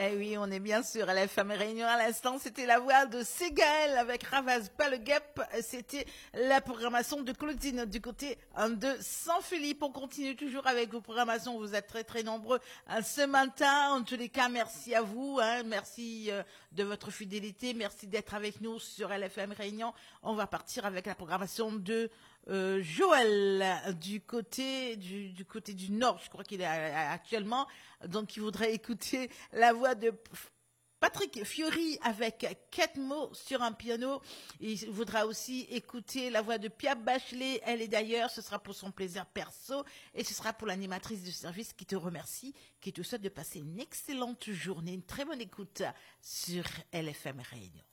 Eh oui, on est bien sûr à la FM Réunion à l'instant. C'était la voix de Ségaël avec Ravaz Paleguep. C'était la programmation de Claudine du côté de Saint-Philippe. On continue toujours avec vos programmations. Vous êtes très très nombreux ce matin. En tous les cas, merci à vous. Merci de votre fidélité. Merci d'être avec nous sur LFM Réunion. On va partir avec la programmation de Joël du côté du nord, je crois qu'il est actuellement, donc il voudrait écouter la voix de Patrick Fiori avec 4 mots sur un piano. Il voudra aussi écouter la voix de Pia Bachelet. Elle est d'ailleurs, ce sera pour son plaisir perso et ce sera pour l'animatrice du service qui te remercie, qui te souhaite de passer une excellente journée, une très bonne écoute sur LFM Réunion.